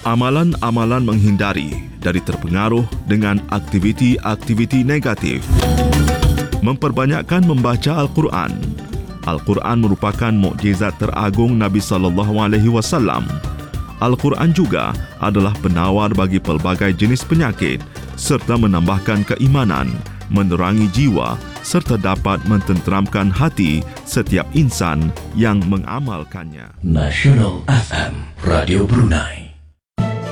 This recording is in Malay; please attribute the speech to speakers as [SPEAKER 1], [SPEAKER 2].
[SPEAKER 1] Amalan-amalan menghindari dari terpengaruh dengan aktiviti-aktiviti negatif. Memperbanyakkan membaca Al-Quran. Al-Quran merupakan mukjizat teragung Nabi SAW. Al-Quran juga adalah penawar bagi pelbagai jenis penyakit serta menambahkan keimanan, menerangi jiwa serta dapat mententeramkan hati setiap insan yang mengamalkannya.
[SPEAKER 2] Nasional FM, Radio Brunei.